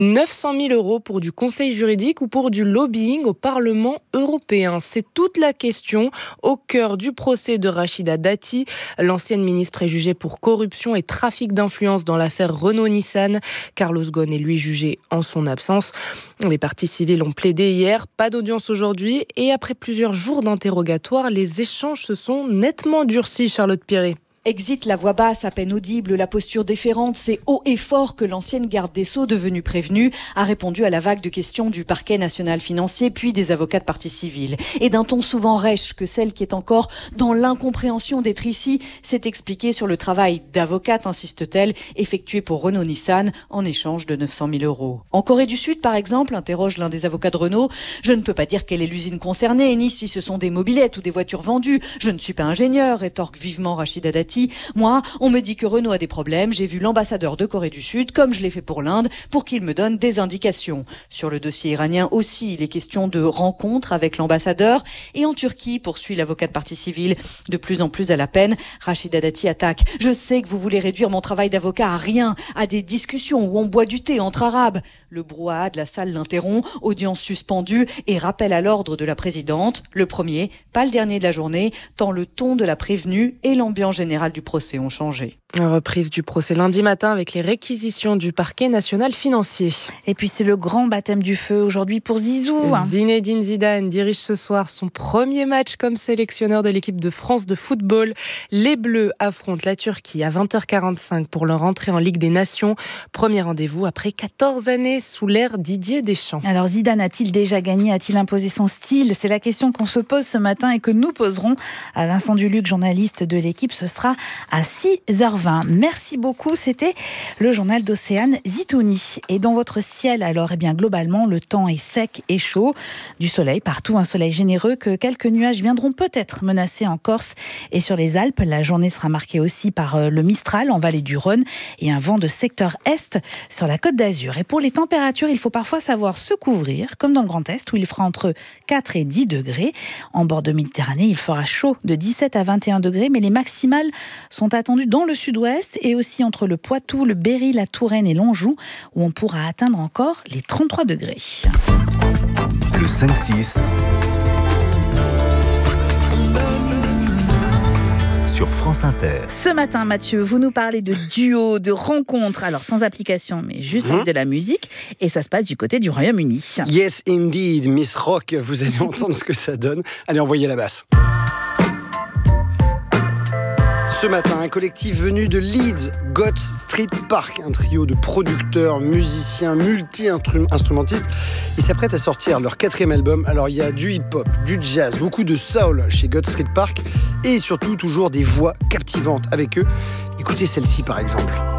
900 000 € pour du conseil juridique ou pour du lobbying au Parlement européen. C'est toute la question au cœur du procès de Rachida Dati. L'ancienne ministre est jugée pour corruption et trafic d'influence dans l'affaire Renault-Nissan. Carlos Ghosn est lui jugé en son absence. Les parties civiles ont plaidé hier, pas d'audience aujourd'hui. Et après plusieurs jours d'interrogatoire, les échanges se sont nettement durcis, Charlotte Piré. Exit la voix basse, à peine audible, la posture déférente, c'est haut et fort que l'ancienne garde des Sceaux, devenue prévenue, a répondu à la vague de questions du parquet national financier, puis des avocats de partie civile. Et d'un ton souvent rêche que celle qui est encore dans l'incompréhension d'être ici, s'est expliquée sur le travail d'avocate, insiste-t-elle, effectué pour Renault-Nissan en échange de 900 000 €. En Corée du Sud, par exemple, interroge l'un des avocats de Renault, je ne peux pas dire quelle est l'usine concernée, ni si ce sont des mobylettes ou des voitures vendues. Je ne suis pas ingénieur, rétorque vivement Rachida Dati. Moi, on me dit que Renault a des problèmes. J'ai vu l'ambassadeur de Corée du Sud, comme je l'ai fait pour l'Inde, pour qu'il me donne des indications. Sur le dossier iranien aussi, il est question de rencontres avec l'ambassadeur. Et en Turquie, poursuit l'avocat de partie civile, de plus en plus à la peine, Rachida Dati attaque. Je sais que vous voulez réduire mon travail d'avocat à rien, à des discussions où on boit du thé entre arabes. Le brouhaha de la salle l'interrompt, audience suspendue et rappel à l'ordre de la présidente. Le premier, pas le dernier de la journée, tant le ton de la prévenue et l'ambiance générale du procès ont changé. Reprise du procès lundi matin avec les réquisitions du parquet national financier. Et puis c'est le grand baptême du feu aujourd'hui pour Zizou. Zinedine Zidane dirige ce soir son premier match comme sélectionneur de l'équipe de France de football. Les Bleus affrontent la Turquie à 20h45 pour leur entrée en Ligue des Nations. Premier rendez-vous après 14 années sous l'ère Didier Deschamps. Alors Zidane a-t-il déjà gagné? A-t-il imposé son style? C'est la question qu'on se pose ce matin et que nous poserons à Vincent Duluc, journaliste de l'équipe. Ce sera à 6h20. Merci beaucoup, c'était le journal d'Océane Zitouni. Et dans votre ciel, alors, globalement, le temps est sec et chaud. Du soleil partout, un soleil généreux que quelques nuages viendront peut-être menacer en Corse et sur les Alpes. La journée sera marquée aussi par le Mistral en vallée du Rhône et un vent de secteur est sur la Côte d'Azur. Et pour les températures, il faut parfois savoir se couvrir, comme dans le Grand Est, où il fera entre 4 et 10 degrés. En bord de Méditerranée, il fera chaud de 17 à 21 degrés, mais les maximales sont attendues dans le sud-ouest et aussi entre le Poitou, le Berry, la Touraine et l'Anjou, où on pourra atteindre encore les 33 degrés. Le 5-6 sur France Inter. Ce matin, Mathieu, vous nous parlez de duo, de rencontres, alors sans application, mais juste avec de la musique, et ça se passe du côté du Royaume-Uni. Yes, indeed, Miss Rock, vous allez entendre ce que ça donne. Allez, envoyez la basse. Ce matin, un collectif venu de Leeds, Goth Street Park, un trio de producteurs, musiciens, multi-instrumentistes, ils s'apprêtent à sortir leur 4e album. Alors il y a du hip-hop, du jazz, beaucoup de soul chez Goth Street Park et surtout toujours des voix captivantes avec eux. Écoutez celle-ci par exemple.